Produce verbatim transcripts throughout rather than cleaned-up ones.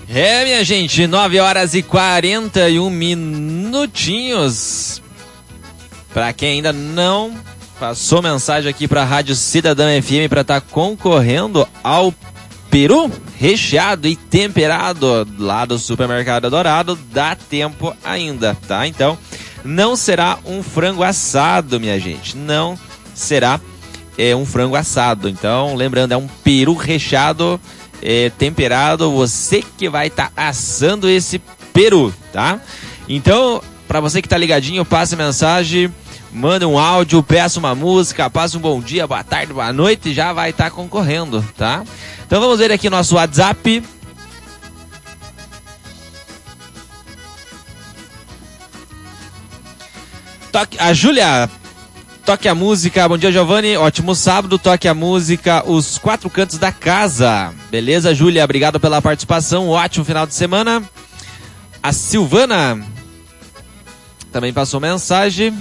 É, minha gente, nove horas e quarenta e um minutinhos. Pra quem ainda não passou mensagem aqui pra Rádio Cidadã F M pra estar tá concorrendo ao peru recheado e temperado lá do Supermercado Dourado, dá tempo ainda, tá? Então, não será um frango assado, minha gente. Não será é, um frango assado. Então, lembrando, é um peru recheado É, temperado, você que vai estar tá assando esse peru, tá? Então, pra você que tá ligadinho, passe mensagem, manda um áudio, peça uma música, passe um bom dia, boa tarde, boa noite, já vai estar tá concorrendo, tá? Então vamos ver aqui nosso WhatsApp. Toque, a Júlia, toque a música, bom dia Giovanni, ótimo sábado, toque a música Os Quatro Cantos da Casa. Beleza, Júlia, obrigado pela participação, ótimo final de semana. A Silvana também passou mensagem.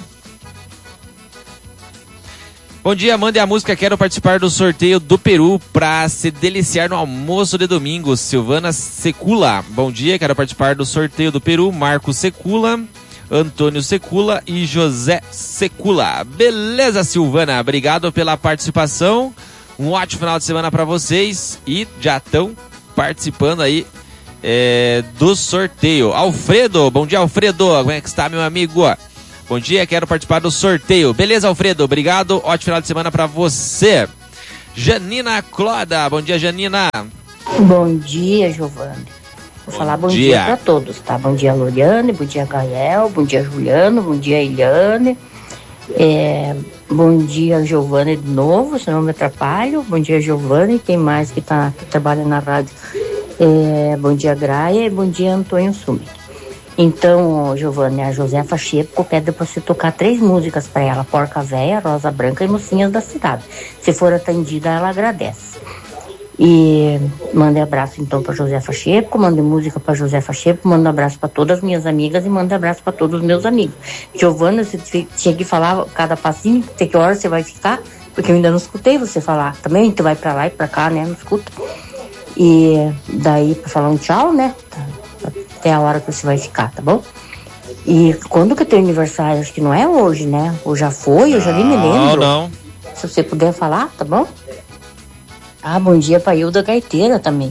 Bom dia, mande a música, quero participar do sorteio do peru pra se deliciar no almoço de domingo. Silvana Secula, bom dia, quero participar do sorteio do peru. Marco Secula, Antônio Secula e José Secula. Beleza, Silvana, obrigado pela participação. Um ótimo final de semana para vocês e já estão participando aí é, do sorteio. Alfredo, bom dia, Alfredo, como é que está, meu amigo? Bom dia, quero participar do sorteio. Beleza, Alfredo, obrigado, ótimo final de semana para você. Janina Cloda, bom dia, Janina. Bom dia, Giovanni. Vou bom falar bom dia, dia para todos, tá? Bom dia, Loriane, bom dia, Gael, bom dia, Juliano, bom dia, Eliane. É, bom dia, Giovanni de novo, se não me atrapalho. Bom dia, Giovanni, quem mais que, tá, que trabalha na rádio? É, bom dia, Graia, e bom dia, Antônio Sumi. Então, Giovanni, a Josefa Chepo pede para você tocar três músicas para ela: Porca Véia, Rosa Branca e Mocinhas da Cidade. Se for atendida, ela agradece. E mande abraço então para Josefa Chepo, mande música para Josefa Chepo, mande abraço para todas as minhas amigas e mande abraço para todos os meus amigos. Giovana, você tinha que falar cada passinho, até que hora você vai ficar, porque eu ainda não escutei você falar. Também tu vai para lá e para cá, né? Não escuta. E daí para falar um tchau, né? Até a hora que você vai ficar, tá bom? E quando que é teu aniversário? Acho que não é hoje, né? Ou já foi, eu já nem me lembro. Não, não. Se você puder falar, tá bom? Ah, bom dia pra Hilda Gaiteira também.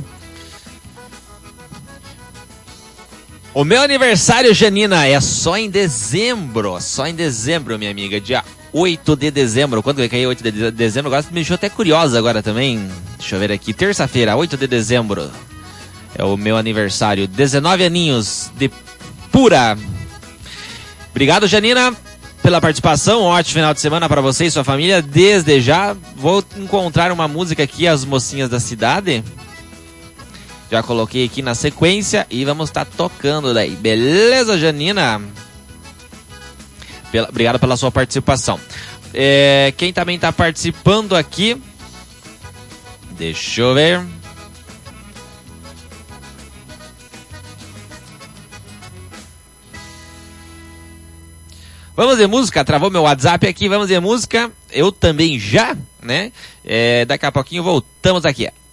O meu aniversário, Janina, é só em dezembro. Só em dezembro, minha amiga. Dia oito de dezembro. Quando vai cair oito de dezembro? Agora me deixou até curiosa agora também. Deixa eu ver aqui. Terça-feira, oito de dezembro. É o meu aniversário. dezenove aninhos de pura. Obrigado, Janina, pela participação, um ótimo final de semana para você e sua família. Desde já, vou encontrar uma música aqui, As Mocinhas da Cidade. Já coloquei aqui na sequência e vamos estar tá tocando daí. Beleza, Janina? Pela, obrigado pela sua participação. É, quem também está participando aqui, deixa eu ver. Vamos de música, travou meu WhatsApp aqui, vamos de música, eu também já, né? É, daqui a pouquinho voltamos aqui.